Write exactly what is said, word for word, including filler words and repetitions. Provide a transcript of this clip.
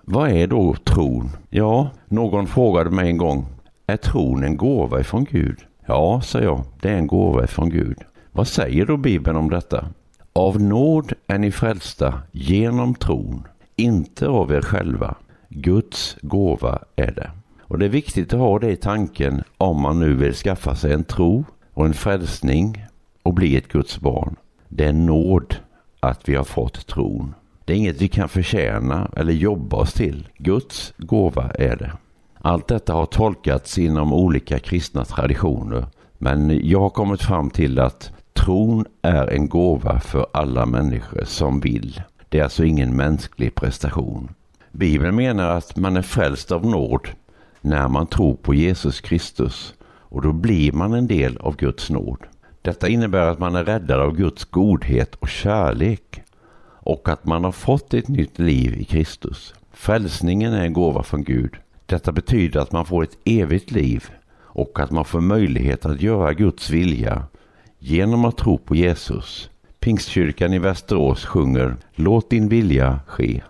Vad är då tron? Ja, någon frågade mig en gång, är tron en gåva ifrån Gud? Ja, sa jag, det är en gåva ifrån Gud. Vad säger då Bibeln om detta? Av nåd är ni frälsta genom tron, inte av er själva. Guds gåva är det. Och det är viktigt att ha det i tanken om man nu vill skaffa sig en tro och en frälsning och bli ett Guds barn. Det är nåd att vi har fått tron. Det är inget vi kan förtjäna eller jobba oss till. Guds gåva är det. Allt detta har tolkats inom olika kristna traditioner, men jag har kommit fram till att tron är en gåva för alla människor som vill. Det är alltså ingen mänsklig prestation. Bibeln menar att man är frälst av nåd när man tror på Jesus Kristus, och då blir man en del av Guds nåd. Detta innebär att man är räddad av Guds godhet och kärlek och att man har fått ett nytt liv i Kristus. Frälsningen är en gåva från Gud. Detta betyder att man får ett evigt liv och att man får möjlighet att göra Guds vilja genom att tro på Jesus. Pingstkyrkan i Västerås sjunger: Låt din vilja ske.